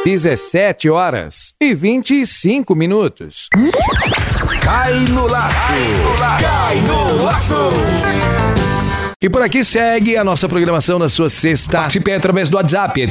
17h25. Cai no laço! Cai no laço! E por aqui segue a nossa programação na sua sexta. Participe através do WhatsApp,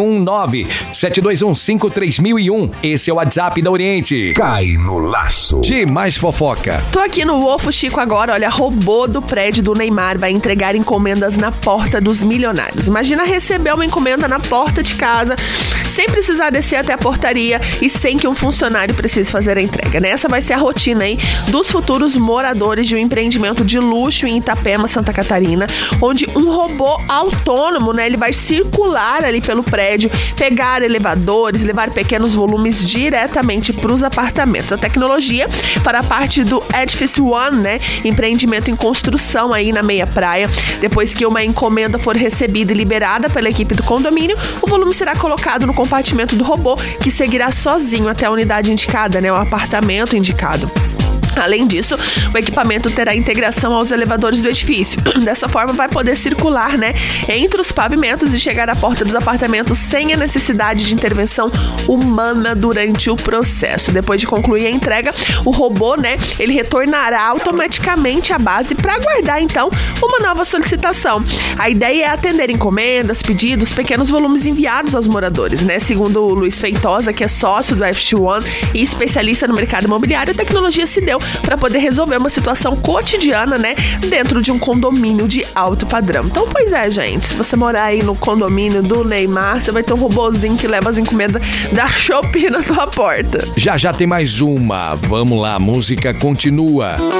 319-721-53.001. Esse é o WhatsApp da Oriente. Cai no laço. De mais fofoca. Tô aqui no Ofo Chico agora, olha, robô do prédio do Neymar vai entregar encomendas na porta dos milionários. Imagina receber uma encomenda na porta de casa, sem precisar descer até a portaria e sem que um funcionário precise fazer a entrega, né? Essa vai ser a rotina, hein, dos futuros moradores de um empreendimento de luxo em Itapema, Santa Catarina, onde um robô autônomo, né, ele vai circular ali pelo prédio, pegar elevadores, levar pequenos volumes diretamente para os apartamentos. A tecnologia para a parte do Edifice One, né, empreendimento em construção aí na meia praia. Depois que uma encomenda for recebida e liberada pela equipe do condomínio, o volume será colocado no compartimento do robô, que seguirá sozinho até a unidade indicada, né, o apartamento indicado. Além disso, o equipamento terá integração aos elevadores do edifício. Dessa forma, vai poder circular, né, entre os pavimentos e chegar à porta dos apartamentos sem a necessidade de intervenção humana durante o processo. Depois de concluir a entrega, o robô, né, ele retornará automaticamente à base para aguardar, então, uma nova solicitação. A ideia é atender encomendas, pedidos, pequenos volumes enviados aos moradores, né? Segundo o Luiz Feitosa, que é sócio do F1 e especialista no mercado imobiliário, a tecnologia se deu para poder resolver uma situação cotidiana, né, dentro de um condomínio de alto padrão. Então, pois é, gente, se você morar aí no condomínio do Neymar, você vai ter um robozinho que leva as encomendas da Shopee na tua porta. Já tem mais uma. Vamos lá, a música continua.